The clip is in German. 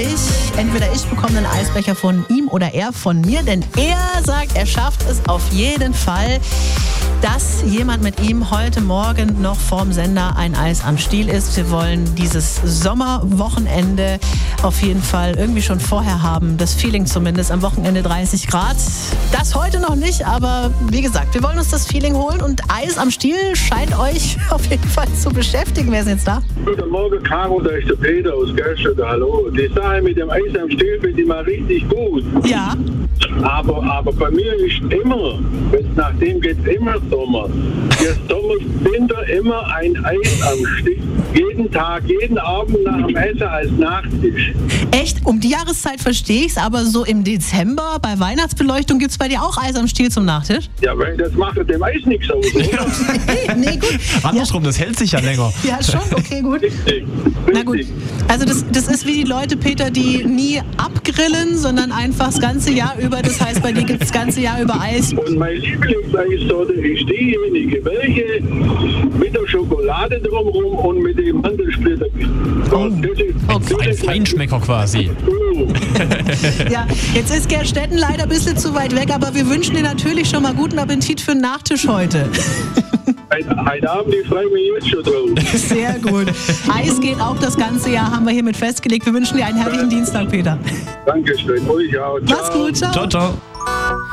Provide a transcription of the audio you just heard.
Entweder ich bekomme einen Eisbecher von ihm oder er von mir, denn er sagt, er schafft es auf jeden Fall, dass jemand mit ihm heute Morgen noch vorm Sender ein Eis am Stiel isst. Wir wollen dieses Sommerwochenende auf jeden Fall irgendwie schon vorher haben. Das Feeling zumindest, am Wochenende 30 Grad. Das heute noch nicht, aber wie gesagt, wir wollen uns das Feeling holen und Eis am Stiel scheint euch auf jeden Fall zu beschäftigen. Wer ist jetzt da? Guten Morgen, Caro, da ist der Peter aus Gerstedt. Hallo. Die Sache mit dem Eis am Stiel finde ich mal richtig gut. Ja. Aber bei mir ist immer, nachdem geht es immer Sommer. Der Sommer, Winter immer ein Eis am Stiel. Jeden Tag, jeden Abend nach dem Essen als Nachtisch. Echt? Um die Jahreszeit verstehe ich's, aber so im Dezember bei Weihnachtsbeleuchtung gibt's bei dir auch Eis am Stiel zum Nachtisch? Ja, weil das macht dem Eis nichts aus, oder? Nee, gut. Andersrum, das hält sich ja länger. Ja, schon, okay, gut. Richtig. Na gut, also das ist wie die Leute, Peter, die nie abgrillen, sondern einfach das ganze Jahr über. Das heißt, bei dir gibt es das ganze Jahr über Eis. Und meine Lieblingseissorte ist diejenige, welche mit der Schokolade drumherum und mit dem Mandelsplitter. Oh. Ein Feinschmecker quasi. Ja, jetzt ist Gerstetten leider ein bisschen zu weit weg, aber wir wünschen dir natürlich schon mal guten Appetit für den Nachtisch heute. Heute Abend, ich freue mich jetzt schon drauf. Sehr gut. Eis geht auch das ganze Jahr, haben wir hiermit festgelegt. Wir wünschen dir einen herrlichen Dienstag, Peter. Dankeschön, euch auch. Ciao. Mach's gut, ciao. Ciao, ciao.